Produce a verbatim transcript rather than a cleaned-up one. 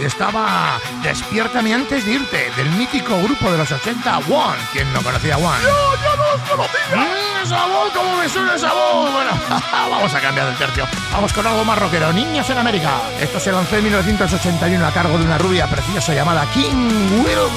estaba Despiértame antes de irte, del mítico grupo de los ochenta, One. ¿Quién no conocía a One? ¡Yo, yo no os conocía! Mm, ¡Esa voz! ¿Cómo me suena esa voz? Bueno, vamos a cambiar de tercio. Vamos con algo más rockero. Niños en América. Esto se lanzó en mil novecientos ochenta y uno a cargo de una rubia preciosa llamada King Will.